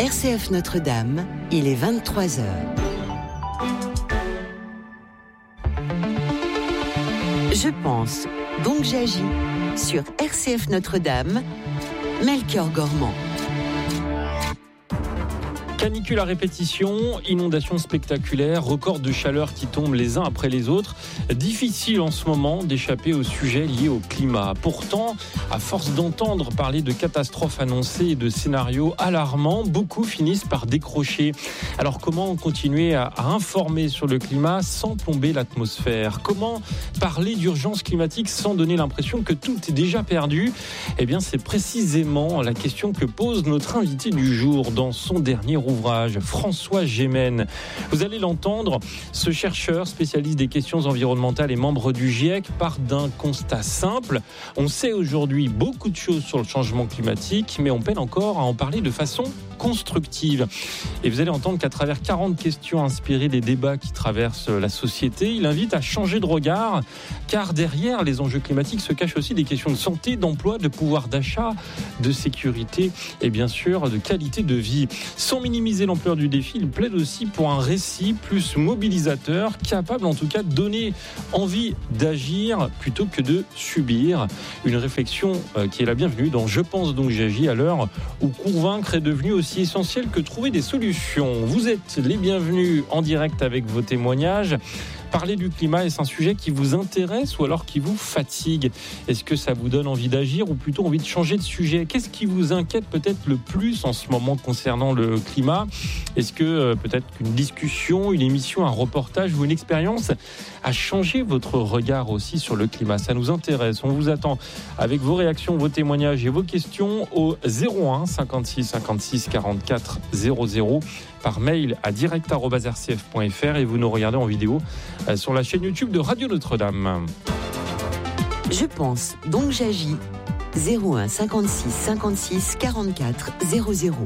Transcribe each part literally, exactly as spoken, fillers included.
R C F Notre-Dame, il est vingt-trois heures. Je pense, donc j'agis. Sur R C F Notre-Dame, Melchior Gormand. Canicule à répétition, inondations spectaculaires, records de chaleur qui tombent les uns après les autres. Difficile en ce moment d'échapper aux sujets liés au climat. Pourtant, à force d'entendre parler de catastrophes annoncées et de scénarios alarmants, beaucoup finissent par décrocher. Alors comment continuer à, à informer sur le climat sans plomber l'atmosphère ? Comment parler d'urgence climatique sans donner l'impression que tout est déjà perdu ? Eh bien, c'est précisément la question que pose notre invité du jour dans son dernier ouvrage. Ouvrage, François Gémen. Vous allez l'entendre, ce chercheur spécialiste des questions environnementales et membre du GIEC part d'un constat simple. On sait aujourd'hui beaucoup de choses sur le changement climatique, mais on peine encore à en parler de façon constructive. Et vous allez entendre qu'à travers quarante questions inspirées des débats qui traversent la société, il invite à changer de regard, car derrière les enjeux climatiques se cachent aussi des questions de santé, d'emploi, de pouvoir d'achat, de sécurité et bien sûr de qualité de vie. Sans minimiser l'ampleur du défi, il plaide aussi pour un récit plus mobilisateur, capable en tout cas de donner envie d'agir plutôt que de subir. Une réflexion qui est la bienvenue dans Je pense donc j'agis, à l'heure où convaincre est devenu aussi essentiel que trouver des solutions. Vous êtes les bienvenus en direct avec vos témoignages. Parler du climat, est-ce un sujet qui vous intéresse ou alors qui vous fatigue ? Est-ce que ça vous donne envie d'agir ou plutôt envie de changer de sujet ? Qu'est-ce qui vous inquiète peut-être le plus en ce moment concernant le climat ? Est-ce que euh, peut-être qu'une discussion, une émission, un reportage ou une expérience a changé votre regard aussi sur le climat ? Ça nous intéresse. On vous attend avec vos réactions, vos témoignages et vos questions au zéro un cinquante-six cinquante-six quarante-quatre zéro zéro, par mail à direct arobase r c f point f r et vous nous regardez en vidéo sur la chaîne YouTube de Radio Notre-Dame. Je pense, donc j'agis. zéro un cinquante-six cinquante-six quarante-quatre zéro zéro.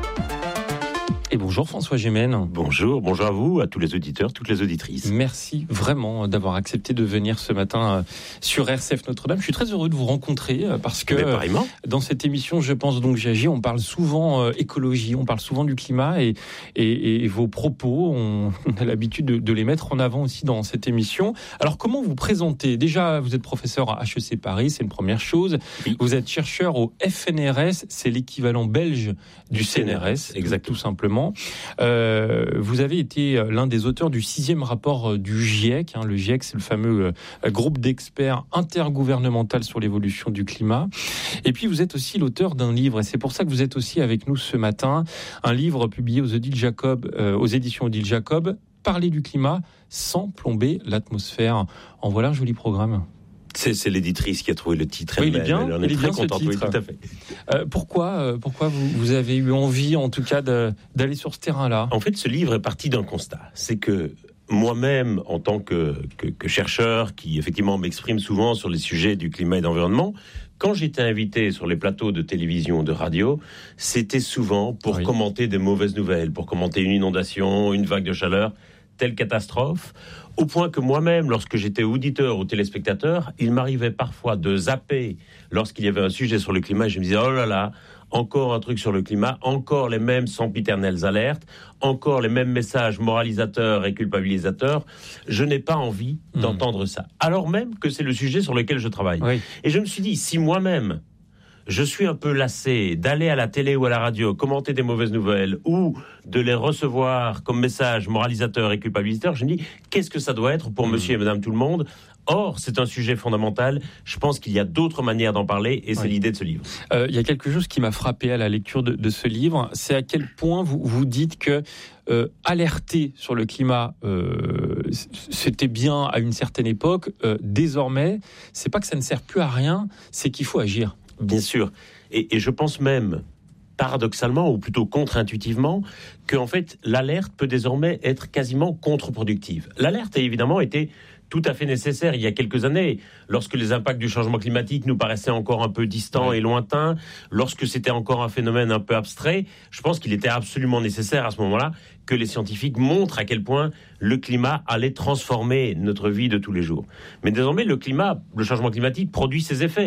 Et bonjour François Gémen. Bonjour, bonjour à vous, à tous les auditeurs, toutes les auditrices. Merci vraiment d'avoir accepté de venir ce matin sur R C F Notre-Dame. Je suis très heureux de vous rencontrer parce que dans cette émission, je pense donc j'agis, on parle souvent écologie, on parle souvent du climat et, et, et vos propos, on a l'habitude de, de les mettre en avant aussi dans cette émission. Alors comment vous présentez ? Déjà, vous êtes professeur à H E C Paris, c'est une première chose. Oui. Vous êtes chercheur au F N R S, c'est l'équivalent belge du C N R S, exact, tout simplement. Euh, vous avez été l'un des auteurs du sixième rapport du GIEC. Hein. Le GIEC, c'est le fameux euh, groupe d'experts intergouvernemental sur l'évolution du climat. Et puis, vous êtes aussi l'auteur d'un livre, et c'est pour ça que vous êtes aussi avec nous ce matin. Un livre publié aux, Odile Jacob, euh, aux éditions Odile Jacob, Parler du climat sans plomber l'atmosphère. En voilà un joli programme. C'est, c'est l'éditrice qui a trouvé le titre. Oui, il est bien, on il est, est très bien ce content. titre. Oui, tout à fait. Euh, pourquoi, euh, pourquoi vous, vous avez eu envie, en tout cas, de, d'aller sur ce terrain-là ? En fait, ce livre est parti d'un constat. C'est que moi-même, en tant que, que, que chercheur, qui effectivement m'exprime souvent sur les sujets du climat et d'environnement, quand j'étais invité sur les plateaux de télévision ou de radio, c'était souvent pour oui. commenter des mauvaises nouvelles, pour commenter une inondation, une vague de chaleur, telle catastrophe, au point que moi-même, lorsque j'étais auditeur ou téléspectateur, il m'arrivait parfois de zapper lorsqu'il y avait un sujet sur le climat, et je me disais, oh là là, encore un truc sur le climat, encore les mêmes sempiternelles alertes, encore les mêmes messages moralisateurs et culpabilisateurs. Je n'ai pas envie mmh. d'entendre ça, alors même que c'est le sujet sur lequel je travaille. Oui. Et je me suis dit, si moi-même, je suis un peu lassé d'aller à la télé ou à la radio commenter des mauvaises nouvelles ou de les recevoir comme messages moralisateurs et culpabilisateurs, je me dis, qu'est-ce que ça doit être pour mmh. monsieur et madame tout le monde ? Or, c'est un sujet fondamental. Je pense qu'il y a d'autres manières d'en parler et c'est oui. l'idée de ce livre. Euh, il y a quelque chose qui m'a frappé à la lecture de, de ce livre, c'est à quel point vous, vous dites que euh, alerter sur le climat, euh, c'était bien à une certaine époque. Euh, désormais, c'est pas que ça ne sert plus à rien, c'est qu'il faut agir. Bien sûr. Et, et je pense même, paradoxalement, ou plutôt contre-intuitivement, qu'en fait, l'alerte peut désormais être quasiment contre-productive. L'alerte a évidemment été tout à fait nécessaire il y a quelques années, lorsque les impacts du changement climatique nous paraissaient encore un peu distants ouais. et lointains, lorsque c'était encore un phénomène un peu abstrait. Je pense qu'il était absolument nécessaire à ce moment-là que les scientifiques montrent à quel point le climat allait transformer notre vie de tous les jours. Mais désormais, le climat, le changement climatique produit ses effets.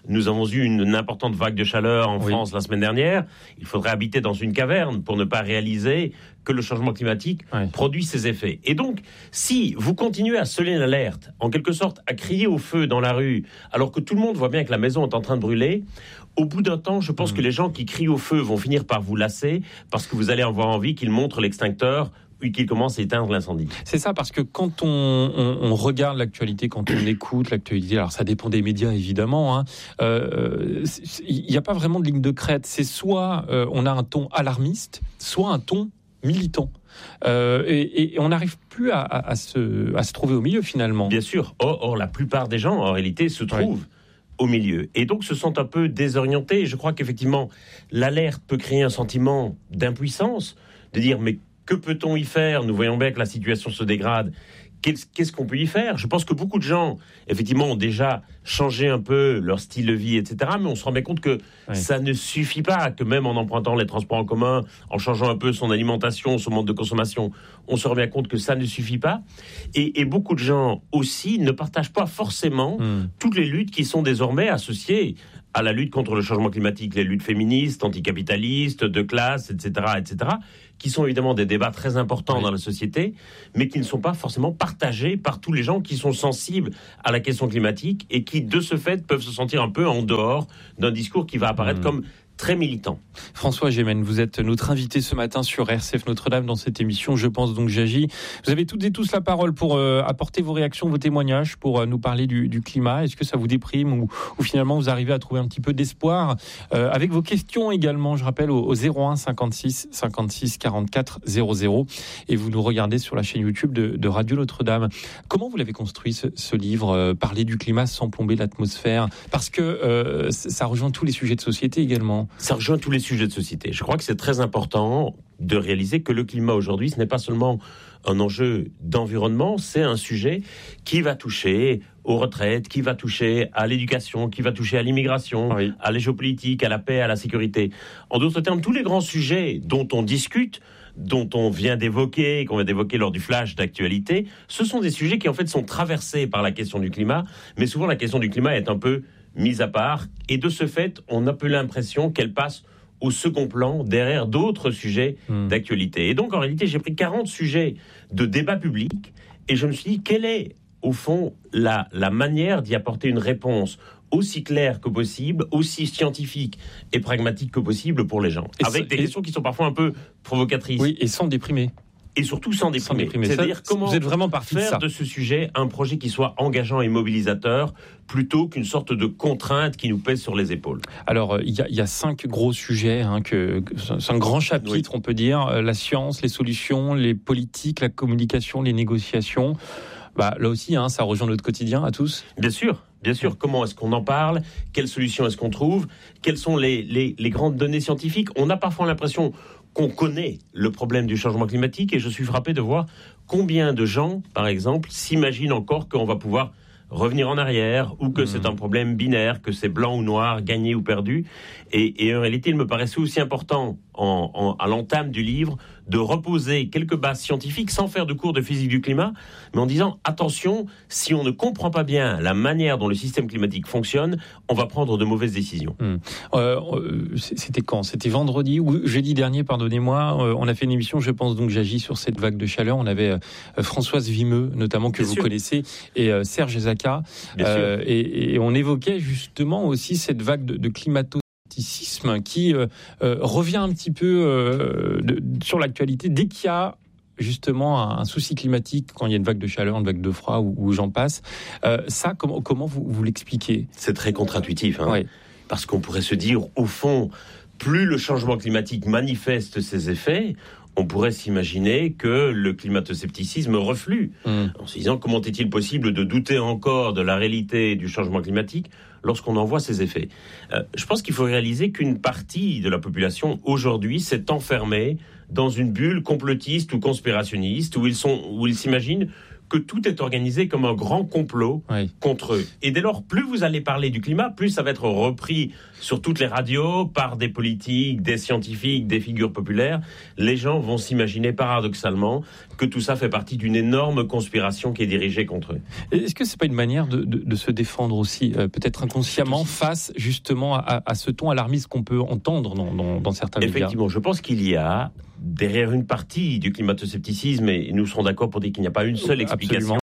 nous avons eu une, une importante vague de chaleur en oui. France la semaine dernière. Il faudrait habiter dans une caverne pour ne pas réaliser que le changement climatique oui. produit ses effets. Et donc, si vous continuez à sonner l'alerte, en quelque sorte à crier au feu dans la rue, alors que tout le monde voit bien que la maison est en train de brûler, au bout d'un temps, je pense mmh. que les gens qui crient au feu vont finir par vous lasser, parce que vous allez avoir envie qu'ils montrent l'extincteur puis qu'il commence à éteindre l'incendie. C'est ça, parce que quand on, on, on regarde l'actualité, quand on écoute l'actualité, alors ça dépend des médias évidemment, hein, euh, il n'y a pas vraiment de ligne de crête. C'est soit euh, on a un ton alarmiste, soit un ton militant. Euh, et, et on n'arrive plus à, à, à, se, à se trouver au milieu finalement. Bien sûr. Or, or la plupart des gens en réalité se trouvent oui. au milieu et donc se sentent un peu désorientés. Et je crois qu'effectivement l'alerte peut créer un sentiment d'impuissance, de dire mais que peut-on y faire ? Nous voyons bien que la situation se dégrade. Qu'est-ce, qu'est-ce qu'on peut y faire ? Je pense que beaucoup de gens, effectivement, ont déjà changé un peu leur style de vie, et cetera. Mais on se rend bien compte que oui. ça ne suffit pas, que même en empruntant les transports en commun, en changeant un peu son alimentation, son mode de consommation, on se rend bien compte que ça ne suffit pas. Et, et beaucoup de gens aussi ne partagent pas forcément mmh. toutes les luttes qui sont désormais associées à la lutte contre le changement climatique, les luttes féministes, anticapitalistes, de classe, et cetera, et cetera, qui sont évidemment des débats très importants oui. dans la société, mais qui ne sont pas forcément partagés par tous les gens qui sont sensibles à la question climatique et qui, de ce fait, peuvent se sentir un peu en dehors d'un discours qui va apparaître mmh. comme très militant. François Gémen, vous êtes notre invité ce matin sur R C F Notre-Dame dans cette émission Je pense donc j'agis. Vous avez toutes et tous la parole pour euh, apporter vos réactions, vos témoignages, pour euh, nous parler du, du climat. Est-ce que ça vous déprime ou, ou finalement vous arrivez à trouver un petit peu d'espoir euh, avec vos questions également, je rappelle, au, au zéro un cinquante-six cinquante-six quarante-quatre zéro zéro et vous nous regardez sur la chaîne YouTube de, de Radio Notre-Dame. Comment vous l'avez construit ce, ce livre, euh, Parler du climat sans plomber l'atmosphère ? Parce que euh, ça rejoint tous les sujets de société également. Ça rejoint tous les sujets de société. Je crois que c'est très important de réaliser que le climat aujourd'hui, ce n'est pas seulement un enjeu d'environnement, c'est un sujet qui va toucher aux retraites, qui va toucher à l'éducation, qui va toucher à l'immigration, oui. à la géopolitique, à la paix, à la sécurité. En d'autres termes, tous les grands sujets dont on discute, dont on vient d'évoquer, qu'on vient d'évoquer lors du flash d'actualité, ce sont des sujets qui en fait sont traversés par la question du climat, mais souvent la question du climat est un peu mise à part, et de ce fait, on a peu l'impression qu'elle passe au second plan, derrière d'autres sujets mmh. d'actualité. Et donc, en réalité, j'ai pris quarante sujets de débat public, et je me suis dit, quelle est, au fond, la, la manière d'y apporter une réponse aussi claire que possible, aussi scientifique et pragmatique que possible pour les gens, et avec des et... questions qui sont parfois un peu provocatrices. Oui, et sans déprimer. Et surtout sans déprimer. Sans déprimer. C'est-à-dire ça, comment vous êtes vraiment parti faire de, ça. de ce sujet un projet qui soit engageant et mobilisateur plutôt qu'une sorte de contrainte qui nous pèse sur les épaules. Alors, il y, y a cinq gros sujets, hein, que, que c'est un grand chapitre, oui. on peut dire. La science, les solutions, les politiques, la communication, les négociations. Bah, là aussi, hein, ça rejoint notre quotidien à tous. Bien sûr. Bien sûr, comment est-ce qu'on en parle ? Quelles solutions est-ce qu'on trouve ? Quelles sont les, les, les grandes données scientifiques ? On a parfois l'impression qu'on connaît le problème du changement climatique et je suis frappé de voir combien de gens, par exemple, s'imaginent encore qu'on va pouvoir revenir en arrière ou que mmh. c'est un problème binaire, que c'est blanc ou noir, gagné ou perdu. Et, et en réalité, il me paraissait aussi important, en, en, à l'entame du livre, de reposer quelques bases scientifiques sans faire de cours de physique du climat, mais en disant, attention, si on ne comprend pas bien la manière dont le système climatique fonctionne, on va prendre de mauvaises décisions. Mmh. Euh, c'était quand ? C'était vendredi ou jeudi dernier, pardonnez-moi, euh, on a fait une émission, je pense donc j'agis sur cette vague de chaleur. On avait euh, Françoise Vimeux, notamment, que bien vous sûr. connaissez, et euh, Serge Zaka, euh, et, et on évoquait justement aussi cette vague de, de climato qui euh, euh, revient un petit peu euh, de, sur l'actualité dès qu'il y a justement un, un souci climatique, quand il y a une vague de chaleur, une vague de froid ou, ou j'en passe. Euh, ça, comment, comment vous, vous l'expliquez ? C'est très contre-intuitif, hein, ouais. parce qu'on pourrait se dire, au fond, plus le changement climatique manifeste ses effets, on pourrait s'imaginer que le climato-scepticisme reflue, mmh. en se disant comment est-il possible de douter encore de la réalité du changement climatique lorsqu'on en voit ses effets. Euh, je pense qu'il faut réaliser qu'une partie de la population aujourd'hui s'est enfermée dans une bulle complotiste ou conspirationniste où ils sont, où ils s'imaginent que tout est organisé comme un grand complot oui. contre eux. Et dès lors, plus vous allez parler du climat, plus ça va être repris sur toutes les radios par des politiques, des scientifiques, des figures populaires. Les gens vont s'imaginer paradoxalement que tout ça fait partie d'une énorme conspiration qui est dirigée contre eux. Est-ce que c'est pas une manière de, de, de se défendre aussi, euh, peut-être inconsciemment, face justement à, à ce ton alarmiste qu'on peut entendre dans, dans, dans certains médias ? Effectivement, je pense qu'il y a derrière une partie du climato-scepticisme, et nous serons d'accord pour dire qu'il n'y a pas une seule explication. Absolument.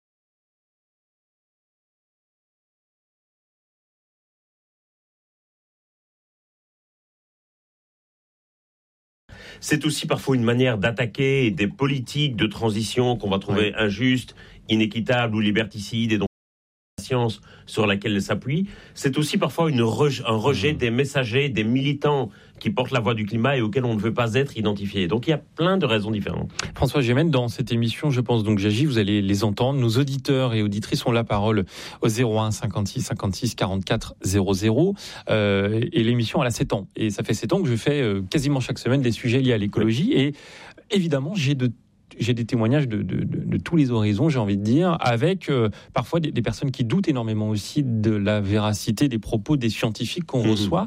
C'est aussi parfois une manière d'attaquer des politiques de transition qu'on va trouver oui. injustes, inéquitables ou liberticides, et donc la science sur laquelle elle s'appuie. C'est aussi parfois une reje- un rejet mmh. des messagers, des militants qui portent la voix du climat et auxquels on ne veut pas être identifié. Donc il y a plein de raisons différentes. François Gémen, dans cette émission, je pense donc j'agis, vous allez les entendre. Nos auditeurs et auditrices ont la parole au zéro un cinquante-six cinquante-six quarante-quatre zéro zéro. Euh, et l'émission, elle a sept ans. Et ça fait sept ans que je fais euh, quasiment chaque semaine des sujets liés à l'écologie. Et évidemment, j'ai de J'ai des témoignages de, de, de, de tous les horizons, j'ai envie de dire, avec euh, parfois des, des personnes qui doutent énormément aussi de la véracité des propos des scientifiques qu'on mmh. reçoit.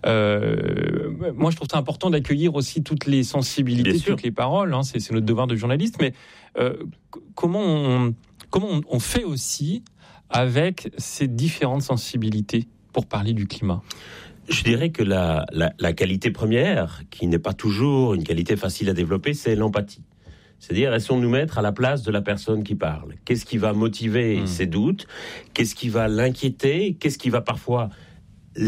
Euh, moi, je trouve ça important d'accueillir aussi toutes les sensibilités, toutes les paroles. Hein, c'est, c'est notre devoir de journaliste. Mais euh, comment, on, comment on, on fait aussi avec ces différentes sensibilités pour parler du climat ? Je dirais que la, la, la qualité première, qui n'est pas toujours une qualité facile à développer, c'est l'empathie. C'est-à-dire, essayons de nous mettre à la place de la personne qui parle. Qu'est-ce qui va motiver mmh. ses doutes ? Qu'est-ce qui va l'inquiéter ? Qu'est-ce qui va parfois l'énerver ?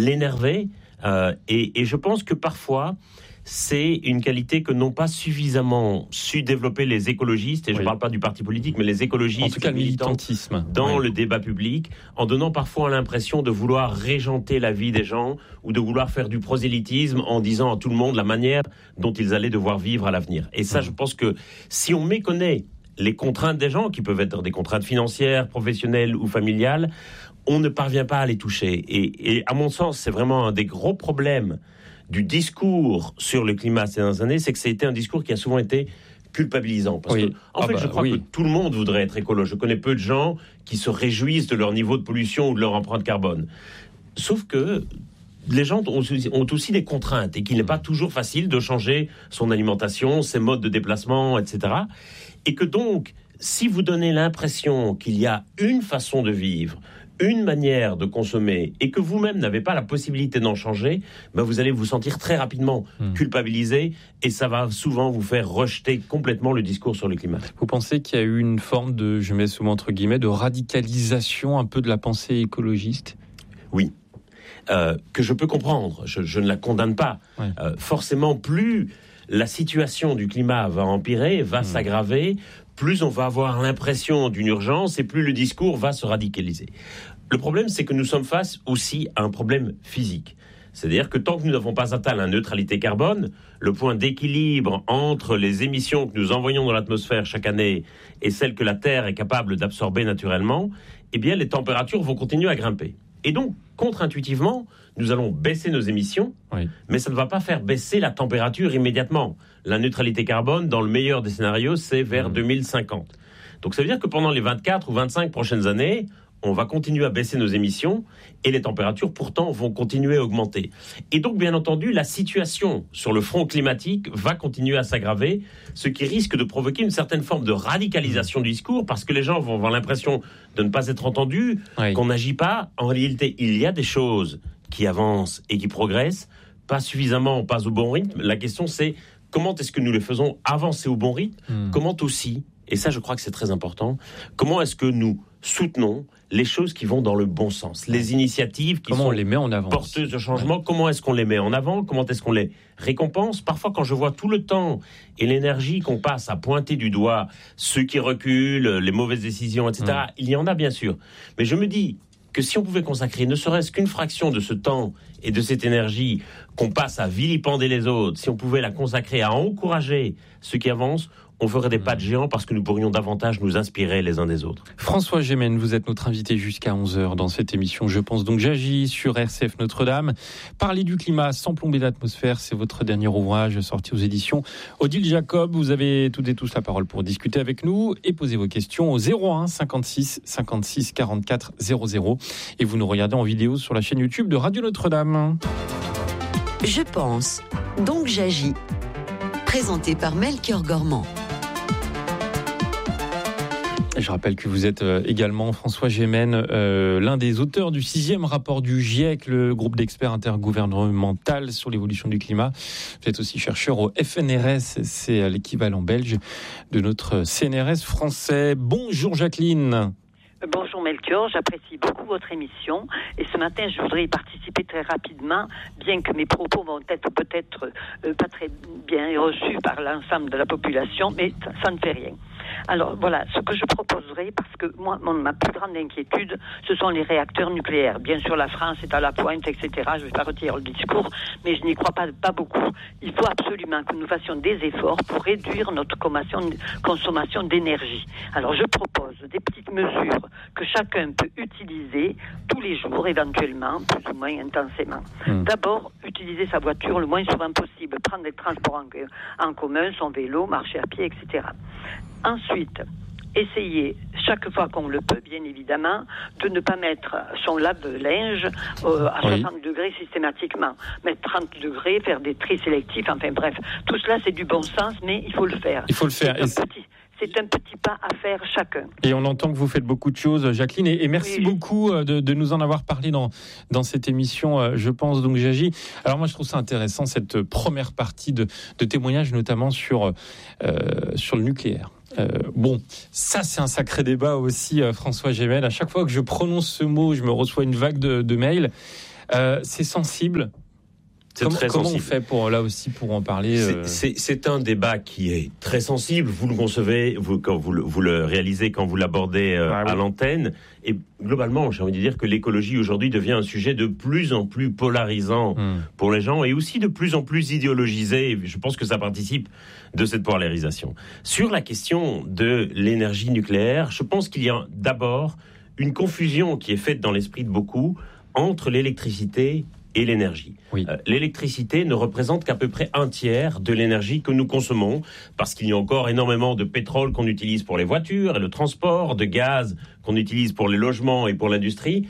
euh, et, et je pense que parfois, c'est une qualité que n'ont pas suffisamment su développer les écologistes, et oui. je ne parle pas du parti politique, mais les écologistes, en tout cas le militantisme, dans oui. le débat public, en donnant parfois l'impression de vouloir régenter la vie des gens, ou de vouloir faire du prosélytisme en disant à tout le monde la manière dont ils allaient devoir vivre à l'avenir. Et ça, mmh. je pense que si on méconnaît les contraintes des gens, qui peuvent être des contraintes financières, professionnelles ou familiales, on ne parvient pas à les toucher. Et, et à mon sens, c'est vraiment un des gros problèmes du discours sur le climat ces dernières années, c'est que c'était un discours qui a souvent été culpabilisant. Parce oui. que, en ah fait, bah, je crois oui. que tout le monde voudrait être écolo. Je connais peu de gens qui se réjouissent de leur niveau de pollution ou de leur empreinte carbone. Sauf que les gens ont, ont aussi des contraintes et qu'il n'est pas toujours facile de changer son alimentation, ses modes de déplacement, et cetera. Et que donc, si vous donnez l'impression qu'il y a une façon de vivre, une manière de consommer, et que vous-même n'avez pas la possibilité d'en changer, ben vous allez vous sentir très rapidement mmh. culpabilisé, et ça va souvent vous faire rejeter complètement le discours sur le climat. Vous pensez qu'il y a eu une forme de, je mets souvent entre guillemets, de radicalisation un peu de la pensée écologiste ? Oui. Euh, que je peux comprendre, je, je ne la condamne pas. Ouais. Euh, forcément, plus la situation du climat va empirer, va mmh. s'aggraver, plus on va avoir l'impression d'une urgence et plus le discours va se radicaliser. Le problème, c'est que nous sommes face aussi à un problème physique. C'est-à-dire que tant que nous n'avons pas atteint la neutralité carbone, le point d'équilibre entre les émissions que nous envoyons dans l'atmosphère chaque année et celles que la Terre est capable d'absorber naturellement, eh bien, les températures vont continuer à grimper. Et donc, contre-intuitivement, nous allons baisser nos émissions, oui. mais ça ne va pas faire baisser la température immédiatement. La neutralité carbone, dans le meilleur des scénarios, c'est vers mmh. deux mille cinquante. Donc ça veut dire que pendant les vingt-quatre ou vingt-cinq prochaines années, on va continuer à baisser nos émissions et les températures, pourtant, vont continuer à augmenter. Et donc, bien entendu, la situation sur le front climatique va continuer à s'aggraver, ce qui risque de provoquer une certaine forme de radicalisation du discours, parce que les gens vont avoir l'impression de ne pas être entendus, oui. qu'on n'agit pas. En réalité, il y a des choses qui avancent et qui progressent, pas suffisamment, pas au bon rythme. La question, c'est comment est-ce que nous les faisons avancer au bon rythme ? mmh. Comment aussi, et ça, je crois que c'est très important, comment est-ce que nous soutenons les choses qui vont dans le bon sens, les initiatives qui comment sont on les met en avant porteuses de changement, ouais. comment est-ce qu'on les met en avant, comment est-ce qu'on les récompense. Parfois, quand je vois tout le temps et l'énergie qu'on passe à pointer du doigt ceux qui reculent, les mauvaises décisions, et cetera, mmh. il y en a bien sûr. Mais je me dis que si on pouvait consacrer ne serait-ce qu'une fraction de ce temps et de cette énergie qu'on passe à vilipender les autres, si on pouvait la consacrer à encourager ceux qui avancent, on ferait des pas de géants parce que nous pourrions davantage nous inspirer les uns des autres. François Gémen, vous êtes notre invité jusqu'à onze heures dans cette émission Je pense donc j'agis sur R C F Notre-Dame. Parler du climat sans plomber l'atmosphère, c'est votre dernier ouvrage sorti aux éditions Odile Jacob. Vous avez toutes et tous la parole pour discuter avec nous et poser vos questions au zéro un cinquante-six cinquante-six quarante-quatre zéro zéro. Et vous nous regardez en vidéo sur la chaîne YouTube de Radio Notre-Dame. Je pense, donc j'agis. Présenté par Melchior Gormand. Je rappelle que vous êtes également, François Gémen, euh, l'un des auteurs du sixième rapport du GIEC, le groupe d'experts intergouvernemental sur l'évolution du climat. Vous êtes aussi chercheur au F N R S, c'est l'équivalent belge de notre C N R S français. Bonjour Jacqueline. Bonjour Melchior, j'apprécie beaucoup votre émission et ce matin je voudrais y participer très rapidement, bien que mes propos vont être peut-être euh, pas très bien reçus par l'ensemble de la population, mais ça, ça ne fait rien. Alors voilà, ce que je proposerais, parce que moi, mon, ma plus grande inquiétude, ce sont les réacteurs nucléaires. Bien sûr, la France est à la pointe, et cetera. Je ne vais pas retirer le discours, mais je n'y crois pas, pas beaucoup. Il faut absolument que nous fassions des efforts pour réduire notre consommation d'énergie. Alors, je propose des petites mesures que chacun peut utiliser tous les jours, éventuellement, plus ou moins intensément. Mmh. D'abord, utiliser sa voiture le moins souvent possible, prendre des transports en, en commun, son vélo, marcher à pied, et cetera. Ensuite, essayer, chaque fois qu'on le peut, bien évidemment, de ne pas mettre son lave-linge euh, à oui. soixante degrés systématiquement. Mettre trente degrés, faire des tris sélectifs, enfin bref. Tout cela, c'est du bon sens, mais il faut le faire. Il faut le faire. C'est un petit... C'est un petit pas à faire chacun. Et on entend que vous faites beaucoup de choses, Jacqueline. Et, et merci oui. beaucoup de, de nous en avoir parlé dans, dans cette émission, Je pense donc j'agis. Alors moi, je trouve ça intéressant, cette première partie de, de témoignages, notamment sur, euh, sur le nucléaire. Euh, bon, ça c'est un sacré débat aussi, euh, François Gémen. À chaque fois que je prononce ce mot, je me reçois une vague de, de mails. Euh, c'est sensible. C'est comment, très comment sensible. on fait pour, là aussi pour en parler euh... c'est, c'est, c'est un débat qui est très sensible. Vous le concevez, vous, quand vous le, vous le réalisez quand vous l'abordez euh, ah, oui. à l'antenne. Et globalement, j'ai envie de dire que l'écologie aujourd'hui devient un sujet de plus en plus polarisant mmh. pour les gens et aussi de plus en plus idéologisé. Je pense que ça participe de cette polarisation. Sur la question de l'énergie nucléaire, je pense qu'il y a d'abord une confusion qui est faite dans l'esprit de beaucoup entre l'électricité et l'énergie. Oui. Euh, l'électricité ne représente qu'à peu près un tiers de l'énergie que nous consommons, parce qu'il y a encore énormément de pétrole qu'on utilise pour les voitures et le transport, de gaz qu'on utilise pour les logements et pour l'industrie.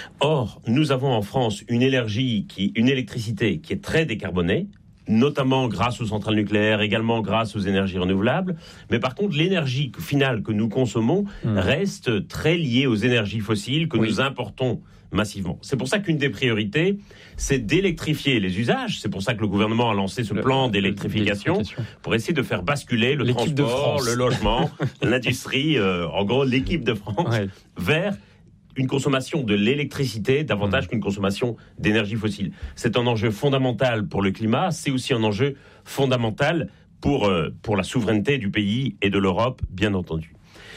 Or, nous avons en France une énergie, qui, une électricité qui est très décarbonée, notamment grâce aux centrales nucléaires, également grâce aux énergies renouvelables. Mais par contre, l'énergie finale que nous consommons mmh. reste très liée aux énergies fossiles que oui. nous importons massivement. C'est pour ça qu'une des priorités, c'est d'électrifier les usages. C'est pour ça que le gouvernement a lancé ce le, plan d'électrification, d'électrification pour essayer de faire basculer le l'équipe transport, le logement, l'industrie, euh, en gros l'équipe de France, ouais. vers une consommation de l'électricité davantage mmh. qu'une consommation d'énergie fossile. C'est un enjeu fondamental pour le climat, c'est aussi un enjeu fondamental pour, euh, pour la souveraineté du pays et de l'Europe, bien entendu.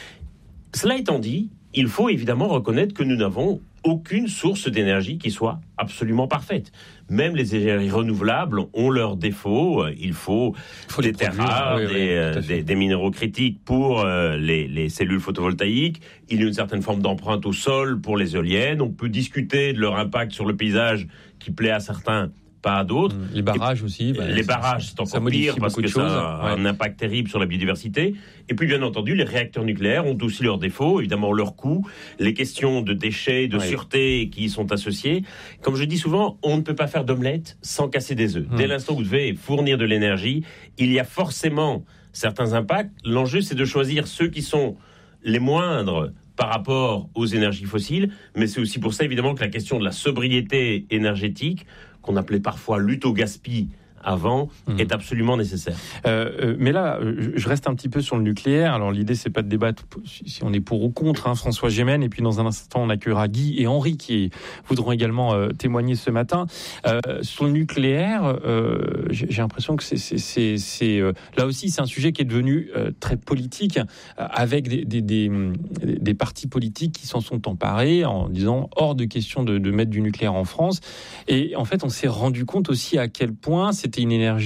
Cela étant dit, il faut évidemment reconnaître que nous n'avons aucune source d'énergie qui soit absolument parfaite. Même les énergies renouvelables ont leurs défauts. Il faut, il faut des terres rares, oui, des, oui, des, des minéraux critiques pour euh, les, les cellules photovoltaïques. Il y a une certaine forme d'empreinte au sol pour les éoliennes. On peut discuter de leur impact sur le paysage qui plaît à certains, pas à d'autres. Les barrages et, aussi. Bah, les barrages, c'est encore pire parce que ça a ouais. un impact terrible sur la biodiversité. Et puis, bien entendu, les réacteurs nucléaires ont aussi leurs défauts, évidemment leurs coûts, les questions de déchets, de ouais. sûreté qui y sont associées. Comme je dis souvent, on ne peut pas faire d'omelette sans casser des œufs. Mmh. Dès l'instant où vous devez fournir de l'énergie, il y a forcément certains impacts. L'enjeu, c'est de choisir ceux qui sont les moindres par rapport aux énergies fossiles, mais c'est aussi pour ça, évidemment, que la question de la sobriété énergétique, qu'on appelait parfois lutte au gaspillage avant, mmh. est absolument nécessaire. Euh, euh, mais là, je reste un petit peu sur le nucléaire. Alors l'idée, c'est pas de débattre si on est pour ou contre, hein, François Gémen. Et puis dans un instant, on accueillera Guy et Henri qui voudront également euh, témoigner ce matin. Euh, sur le nucléaire, euh, j'ai, j'ai l'impression que c'est, c'est, c'est, c'est euh, là aussi, c'est un sujet qui est devenu euh, très politique, euh, avec des, des, des, des partis politiques qui s'en sont emparés en disant hors de question de, de mettre du nucléaire en France. Et en fait, on s'est rendu compte aussi à quel point c'est une énergie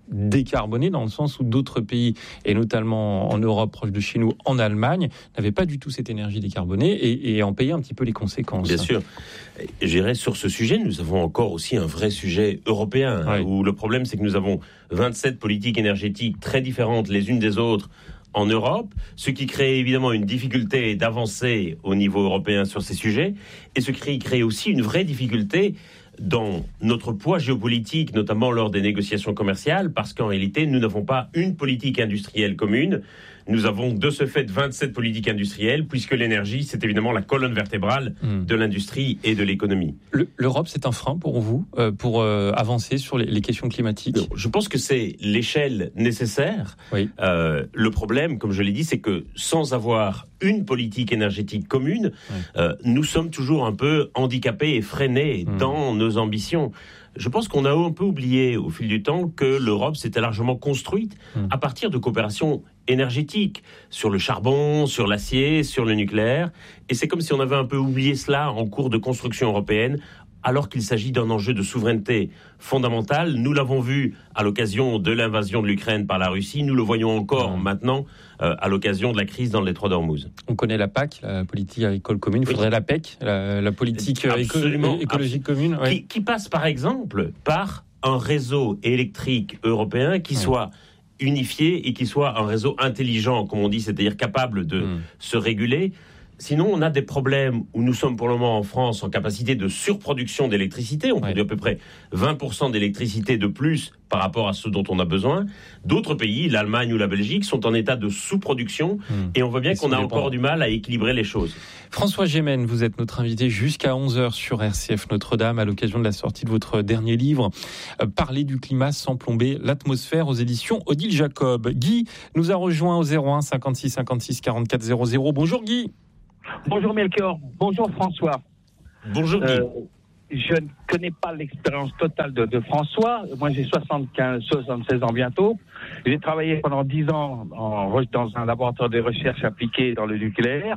décarbonée, dans le sens où d'autres pays, et notamment en Europe, proche de chez nous, en Allemagne, n'avaient pas du tout cette énergie décarbonée et, et en payaient un petit peu les conséquences. Bien sûr. Je dirais, sur ce sujet, nous avons encore aussi un vrai sujet européen, oui. où le problème, c'est que nous avons vingt-sept politiques énergétiques très différentes les unes des autres en Europe, ce qui crée évidemment une difficulté d'avancer au niveau européen sur ces sujets, et ce qui crée aussi une vraie difficulté dans notre poids géopolitique, notamment lors des négociations commerciales, parce qu'en réalité, nous n'avons pas une politique industrielle commune. Nous avons de ce fait vingt-sept politiques industrielles, puisque l'énergie, c'est évidemment la colonne vertébrale mmh. de l'industrie et de l'économie. Le, L'Europe, c'est un frein pour vous, euh, pour euh, avancer sur les, les questions climatiques ? Je pense que c'est l'échelle nécessaire. Oui. Euh, le problème, comme je l'ai dit, c'est que sans avoir une politique énergétique commune, oui. euh, nous sommes toujours un peu handicapés et freinés mmh. dans nos ambitions. Je pense qu'on a un peu oublié au fil du temps que l'Europe s'était largement construite mmh. à partir de coopérations énergétiques sur le charbon, sur l'acier, sur le nucléaire. Et c'est comme si on avait un peu oublié cela en cours de construction européenne, alors qu'il s'agit d'un enjeu de souveraineté fondamentale. Nous l'avons vu à l'occasion de l'invasion de l'Ukraine par la Russie. Nous le voyons encore mmh. maintenant euh, à l'occasion de la crise dans le détroit d'Ormuz. On connaît la P A C, la politique agricole commune. Il faudrait oui. la P E C, la, la politique Absolument, éco- écologique commune. Oui. Qui, qui passe par exemple par un réseau électrique européen qui oui. soit unifié et qui soit un réseau intelligent, comme on dit, c'est-à-dire capable de mmh. se réguler. Sinon, on a des problèmes où nous sommes pour le moment en France en capacité de surproduction d'électricité. On ouais. produit à peu près vingt pour cent d'électricité de plus par rapport à ce dont on a besoin. D'autres pays, l'Allemagne ou la Belgique, sont en état de sous-production mmh. et on voit bien Ils qu'on a encore dépend. du mal à équilibrer les choses. François Gémen, vous êtes notre invité jusqu'à onze heures sur R C F Notre-Dame à l'occasion de la sortie de votre dernier livre euh, « Parler du climat sans plomber l'atmosphère » aux éditions Odile Jacob. Guy nous a rejoint au zéro un cinquante-six cinquante-six quarante-quatre zéro zéro. Bonjour Guy. Bonjour Melchior, bonjour François. Bonjour Guy. Euh, je ne connais pas l'expérience totale de, de François. Moi j'ai soixante-quinze, soixante-seize ans bientôt. J'ai travaillé pendant dix ans en, dans un laboratoire de recherche appliquée dans le nucléaire.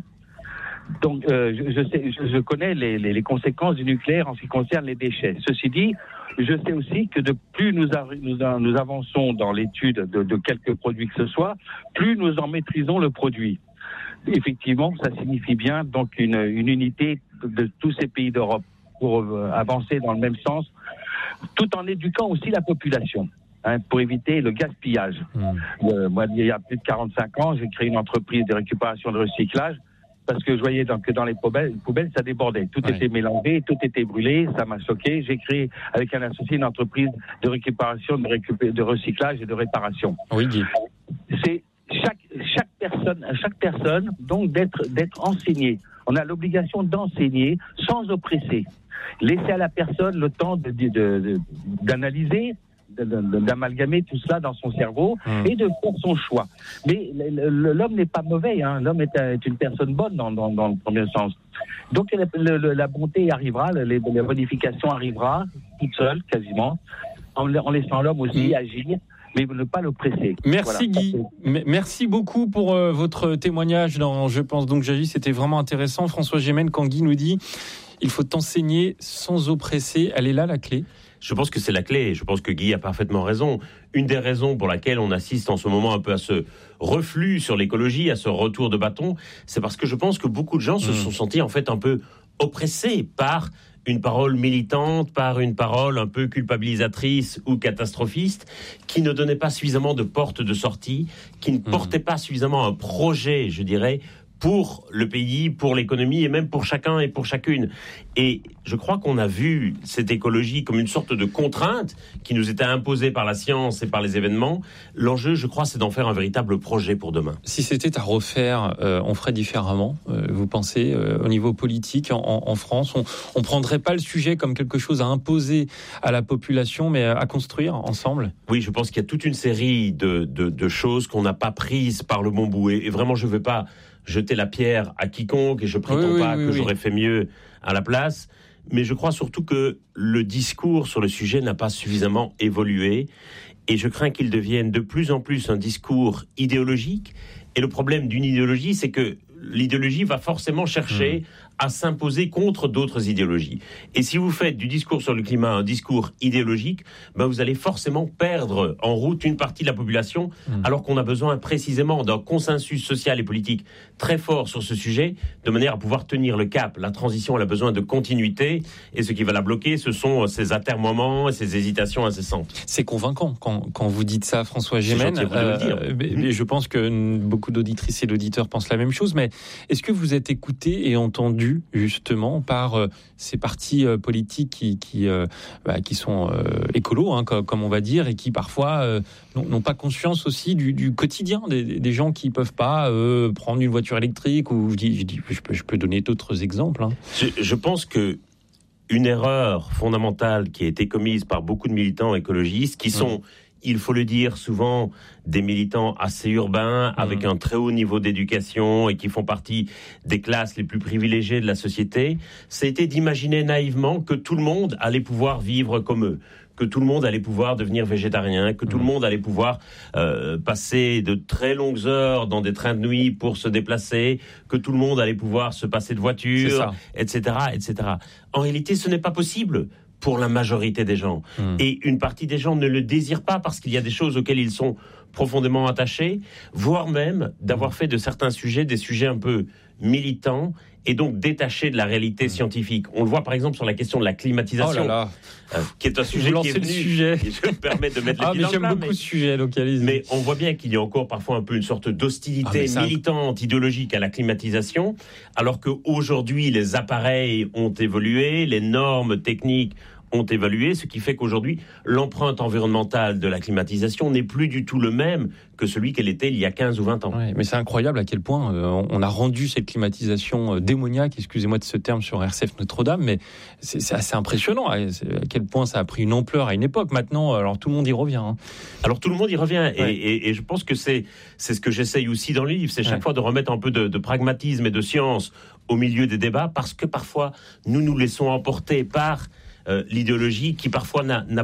Donc euh, je, je, sais, je, je connais les, les, les conséquences du nucléaire en ce qui concerne les déchets. Ceci dit, je sais aussi que de plus nous, a, nous, a, nous avançons dans l'étude de, de quelque produit que ce soit, plus nous en maîtrisons le produit. Effectivement, ça signifie bien donc une, une unité de tous ces pays d'Europe pour euh, avancer dans le même sens, tout en éduquant aussi la population, hein, pour éviter le gaspillage. Mmh. Euh, moi, il y a plus de quarante-cinq ans, j'ai créé une entreprise de récupération et de recyclage parce que je voyais donc que dans les poubelles, poubelles ça débordait. Tout ouais. était mélangé, tout était brûlé, ça m'a choqué. J'ai créé avec un associé une entreprise de récupération, de, récupé- de recyclage et de réparation. Oui, Guy. C'est chaque chaque personne, chaque personne donc d'être d'être enseignée. On a l'obligation d'enseigner sans oppresser. Laisser à la personne le temps de, de, de, d'analyser, de, de, d'amalgamer tout cela dans son cerveau mmh. et de faire son choix. Mais l'homme n'est pas mauvais, hein. L'homme est, est une personne bonne dans, dans, dans le premier sens. Donc le, le, la bonté arrivera, les, les modifications arrivera toute seule quasiment, en, en laissant l'homme aussi mmh. agir. Mais ne pas le presser. Merci voilà. Guy. M- merci beaucoup pour euh, votre témoignage dans Je pense donc j'agis. C'était vraiment intéressant. François Gémen, quand Guy nous dit il faut enseigner sans oppresser, elle est là la clé. Je pense que c'est la clé. Je pense que Guy a parfaitement raison. Une des raisons pour laquelle on assiste en ce moment un peu à ce reflux sur l'écologie, à ce retour de bâton, c'est parce que je pense que beaucoup de gens mmh. se sont sentis en fait un peu oppressés par une parole militante, par une parole un peu culpabilisatrice ou catastrophiste, qui ne donnait pas suffisamment de portes de sortie, qui ne mmh. portait pas suffisamment un projet, je dirais, pour le pays, pour l'économie et même pour chacun et pour chacune. Et je crois qu'on a vu cette écologie comme une sorte de contrainte qui nous était imposée par la science et par les événements. L'enjeu, je crois, c'est d'en faire un véritable projet pour demain. Si c'était à refaire, euh, on ferait différemment, euh, vous pensez, euh, au niveau politique en, en France, on ne prendrait pas le sujet comme quelque chose à imposer à la population, mais à construire ensemble ? Oui, je pense qu'il y a toute une série de, de, de choses qu'on n'a pas prises par le bon bout. Et, et vraiment, je ne veux pas jeter la pierre à quiconque et je prétends oui, pas oui, oui, que oui. j'aurais fait mieux à la place, mais je crois surtout que le discours sur le sujet n'a pas suffisamment évolué et je crains qu'il devienne de plus en plus un discours idéologique. Et le problème d'une idéologie, c'est que l'idéologie va forcément chercher mmh. à s'imposer contre d'autres idéologies. Et si vous faites du discours sur le climat un discours idéologique, ben vous allez forcément perdre en route une partie de la population, mmh. alors qu'on a besoin précisément d'un consensus social et politique très fort sur ce sujet, de manière à pouvoir tenir le cap. La transition, elle a besoin de continuité, et ce qui va la bloquer, ce sont ces atermoiements et ces hésitations incessantes. C'est convaincant quand, quand vous dites ça, François Gémen. Euh, mais, mais je pense que beaucoup d'auditrices et d'auditeurs pensent la même chose, mais est-ce que vous êtes écouté et entendu justement par euh, ces partis euh, politiques qui, qui, euh, bah, qui sont euh, écolos, hein, comme, comme on va dire, et qui parfois euh, n'ont, n'ont pas conscience aussi du, du quotidien des, des gens qui ne peuvent pas euh, prendre une voiture électrique, ou je, dis, je, dis, je, peux, je peux donner d'autres exemples. Hein. Je, je pense que une erreur fondamentale qui a été commise par beaucoup de militants écologistes, qui sont, mmh. il faut le dire, souvent des militants assez urbains, mmh. avec un très haut niveau d'éducation et qui font partie des classes les plus privilégiées de la société, c'était d'imaginer naïvement que tout le monde allait pouvoir vivre comme eux, que tout le monde allait pouvoir devenir végétarien, que tout mmh. le monde allait pouvoir euh, passer de très longues heures dans des trains de nuit pour se déplacer, que tout le monde allait pouvoir se passer de voiture, et cetera, et cetera. En réalité, ce n'est pas possible pour la majorité des gens. Mmh. Et une partie des gens ne le désirent pas parce qu'il y a des choses auxquelles ils sont profondément attachés, voire même d'avoir fait de certains sujets des sujets un peu militants et donc détachés de la réalité mmh. scientifique. On le voit par exemple sur la question de la climatisation, oh là là. Euh, qui est un sujet qui est venu, sujet. et je me permets de mettre les ah, pieds mais dans j'aime le plat, beaucoup mais, ce sujet, localisé. Mais on voit bien qu'il y a encore parfois un peu une sorte d'hostilité ah, militante, un... idéologique à la climatisation, alors qu'aujourd'hui les appareils ont évolué, les normes techniques ont évalué, ce qui fait qu'aujourd'hui, l'empreinte environnementale de la climatisation n'est plus du tout le même que celui qu'elle était il y a quinze ou vingt ans. Ouais, mais c'est incroyable à quel point euh, on a rendu cette climatisation euh, démoniaque, excusez-moi de ce terme sur R C F Notre-Dame, mais c'est, c'est assez impressionnant à, à quel point ça a pris une ampleur à une époque. Maintenant, alors tout le monde y revient. Hein. Alors tout le monde y revient, ouais. et, et, et je pense que c'est, c'est ce que j'essaye aussi dans le livre, c'est chaque ouais. fois de remettre un peu de, de pragmatisme et de science au milieu des débats, parce que parfois, nous nous laissons emporter par Euh, l'idéologie qui parfois n'a, n'a